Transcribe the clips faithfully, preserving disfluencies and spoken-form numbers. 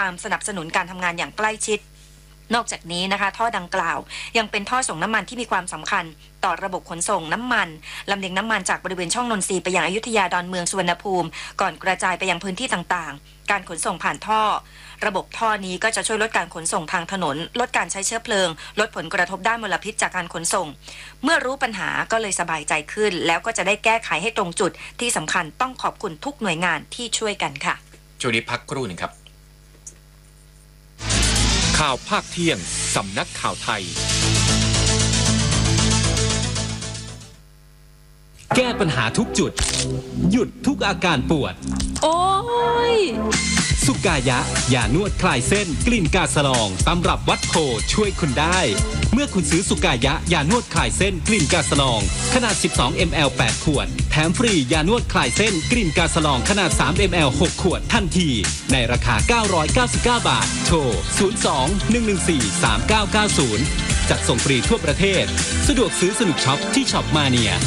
ามสนับสนุนการทำงานอย่างใกล้ชิดนอกจากนี้นะคะท่อดังกล่าวยังเป็นท่อส่งน้ำมันที่มีความสำคัญต่อระบบขนส่งน้ำมันลำเลียงน้ำมันจากบริเวณช่องนนทรีไปยังอยุธยาดอนเมืองสุวรรณภูมิก่อนกระจายไปยังพื้นที่ต่างๆการขนส่งผ่านท่อระบบท่อนี้ก็จะช่วยลดการขนส่งทางถนนลดการใช้เชื้อเพลิงลดผลกระทบด้านมลพิษจากการขนส่งเมื่อรู้ปัญหาก็เลยสบายใจขึ้นแล้วก็จะได้แก้ไขให้ตรงจุดที่สำคัญต้องขอบคุณทุกหน่วยงานที่ช่วยกันค่ะช่วงนี้พักครู่หนึ่งครับข่าวภาคเที่ยงสำนักข่าวไทยแก้ปัญหาทุกจุดหยุดทุกอาการปวดโอ้ยสุกายะยานวดคลายเส้นกลิ่นกาสลองตำรับวัดโพช่วยคุณได้เมื่อคุณซื้อสุกายะยานวดคลายเส้นกลิ่นกาสลองขนาดสิบสองมิลลิลิตร แปดขวดแถมฟรียานวดคลายเส้นกลิ่นกาสลองขนาดสามมิลลิลิตร หกขวดทันทีในราคาเก้าร้อยเก้าสิบเก้าบาทโทรศูนย์ สอง หนึ่ง หนึ่ง สี่ สาม เก้า เก้า ศูนย์จัดส่งฟรีทั่วประเทศสะดวกซื้อสนุกช็อปที่ช็อปมาเนีย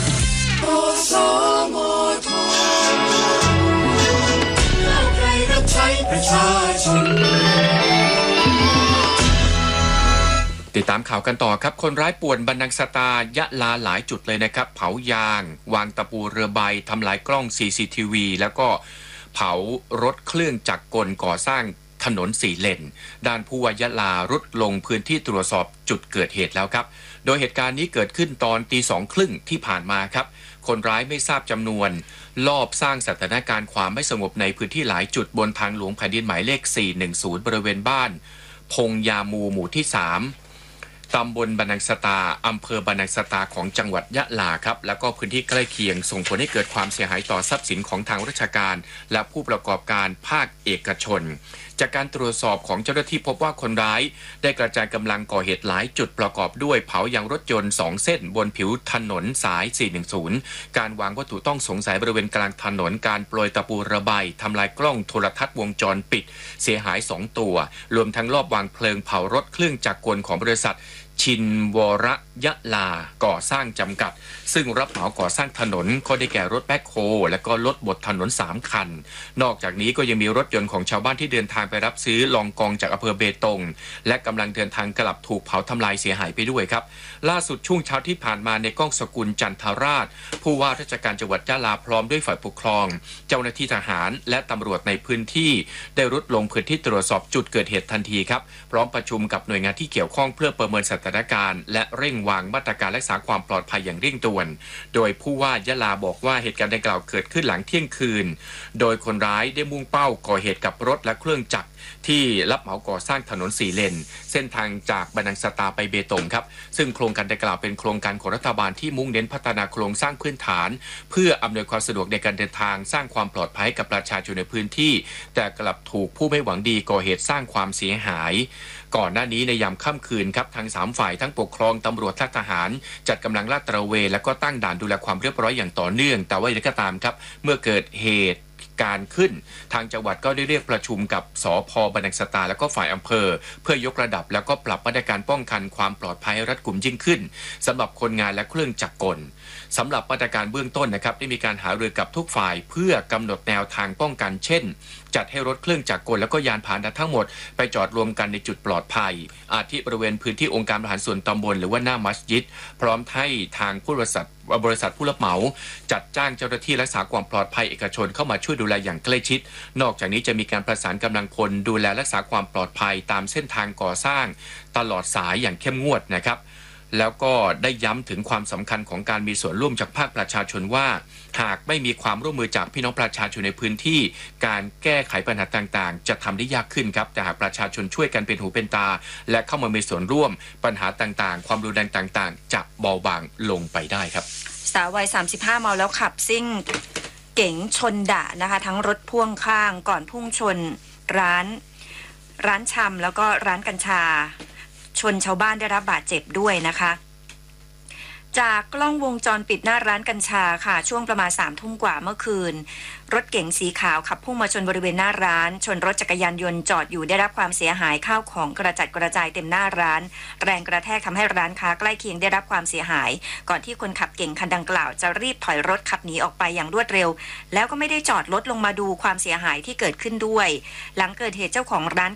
ติดตามข่าวกันต่อครับคนร้ายป่วนบันดังสตายะลาหลายจุดเลยนะครับเผายางวางตะปูเรือใบทำลายกล้อง ซี ซี ที วี แล้วก็เผารถเครื่องจักรกลก่อสร้างถนนสี่เลนด้านผู้ว่ายะลารุดลงพื้นที่ตรวจสอบจุดเกิดเหตุแล้วครับโดยเหตุการณ์นี้เกิดขึ้นตอนตีสองครึ่งที่ผ่านมาครับคนร้ายไม่ทราบจำนวนลอบสร้างสถานการณ์ความไม่สงบในพื้นที่หลายจุดบนทางหลวงแผ่นดินหมายเลขสี่หนึ่งศูนย์บริเวณบ้านพงยามูหมู่ที่สามตำบลบันดังสตาอำเภอบันดังสตาของจังหวัดยะลาครับแล้วก็พื้นที่ใกล้เคียงส่งผลให้เกิดความเสียหายต่อทรัพย์สินของทางราชการและผู้ประกอบการภาคเอกชนจากการตรวจสอบของเจ้าหน้าที่พบว่าคนร้ายได้กระจายกำลังก่อเหตุหลายจุดประกอบด้วยเผายางรถยนต์สองเส้นบนผิวถนนสายสี่หนึ่งศูนย์การวางวัตถุต้องสงสัยบริเวณกลางถนนการโปรยตะปูระบายทำลายกล้องโทรทัศน์วงจรปิดเสียหายสองตัวรวมทั้งรอบวางเพลิงเผารถเครื่องจักรกลของบริษัทชินวรยะลาก่อสร้างจำกัดซึ่งรับเหมาก่อสร้างถนนก็ได้แก่รถแบ็คโฮและก็รถบดถนนสามคันนอกจากนี้ก็ยังมีรถยนต์ของชาวบ้านที่เดินทางไปรับซื้อลองกองจากอำเภอเบตงและกำลังเดินทางกลับถูกเผาทำลายเสียหายไปด้วยครับล่าสุดช่วงเช้าที่ผ่านมาในก้องสกุลจันทราชผู้ว่าราชการจังหวัดยะลาพร้อมด้วยฝ่ายปกครองเจ้าหน้าที่ทหารและตำรวจในพื้นที่ได้รุดลงพื้นที่ตรวจสอบจุดเกิดเหตุทันทีครับพร้อมประชุมกับหน่วยงานที่เกี่ยวข้องเพื่อประเมินสถานการณ์และเร่งวางมาตรการรักษาความปลอดภัยอย่างเร่งด่วนโดยผู้ว่ายะลาบอกว่าเหตุการณ์ดังกล่าวเกิดขึ้นหลังเที่ยงคืนโดยคนร้ายได้มุ่งเป้าก่อเหตุกับรถและเครื่องจักรที่รับเหมาก่อสร้างถนนสี่เลนเส้นทางจากบันดังสตาไปเบตงครับซึ่งโครงการดังกล่าวเป็นโครงการของรัฐบาลที่มุ่งเน้นพัฒนาโครงสร้างพื้นฐานเพื่ออำนวยความสะดวกในการเดินทางสร้างความปลอดภัยกับประชาชนในพื้นที่แต่กลับถูกผู้ไม่หวังดีก่อเหตุสร้างความเสียหายก่อนหน้านี้ในยามค่ำคืนครับทั้งสามฝ่ายทั้งปกครองตำรวจและทหารจัดกำลังลาดตระเวนและก็ตั้งด่านดูแลความเรียบร้อยอย่างต่อเนื่องแต่ว่าอย่างไรก็ตามครับเมื่อเกิดเหตุการขึ้นทางจังหวัดก็ได้เรียกประชุมกับสภ.บันดังสตาและก็ฝ่ายอำเภอเพื่อยกระดับแล้วก็ปรับมาตรการป้องกันความปลอดภัยรัดกุมยิ่งขึ้นสำหรับคนงานและเครื่องจักรกลสำหรับมาตรการเบื้องต้นนะครับได้มีการหารือกับทุกฝ่ายเพื่อกำหนดแนวทางป้องกันเช่นจัดให้รถเครื่องจักรกลและก็ยานพาหนะทั้งหมดไปจอดรวมกันในจุดปลอดภัยอาทิบริเวณพื้นที่องค์การบริหารส่วนตำบลหรือว่าหน้ามัสยิดพร้อมให้ทางผู้บริษัทบริษัทผู้รับเหมาจัดจ้างเจ้าหน้าที่รักษาความปลอดภัยเอกชนเข้ามาช่วยดูแลอย่างใกล้ชิดนอกจากนี้จะมีการประสานกำลังพลดูแลรักษาความปลอดภัยตามเส้นทางก่อสร้างตลอดสายอย่างเข้มงวดนะครับแล้วก็ได้ย้ำถึงความสำคัญของการมีส่วนร่วมจากภาคประชาชนว่าหากไม่มีความร่วมมือจากพี่น้องประชาชนในพื้นที่การแก้ไขปัญหาต่างๆจะทำได้ยากขึ้นครับแต่หากประชาชนช่วยกันเป็นหูเป็นตาและเข้ามามีส่วนร่วมปัญหาต่างๆความรุนแรงต่างๆจะเบาบางลงไปได้ครับสาววัยสามสิบห้าเมาแล้วขับซิ่งเก๋งชนดะนะคะทั้งรถพ่วงข้างก่อนพุ่งชนร้านร้านชำแล้วก็ร้านกัญชาชนชาวบ้านได้รับบาดเจ็บด้วยนะคะจากกล้องวงจรปิดหน้าร้านกัญชาค่ะช่วงประมาณสามทุ่มกว่าเมื่อคืนรถเก๋งสีขาวขับพุ่งมาชนบริเวณหน้าร้านชนรถจักรยานยนต์จอดอยู่ได้รับความเสียหายข้าวของกระจัดกระจายเต็มหน้าร้านแรงกระแทกทำให้ร้านค้าใกล้เคียงได้รับความเสียหายก่อนที่คนขับเก๋งคันดังกล่าวจะรีบถอยรถขับหนีออกไปอย่างรวดเร็วแล้วก็ไม่ได้จอดรถลงมาดูความเสียหายที่เกิดขึ้นด้วยหลังเกิดเหตุเจ้าของร้าน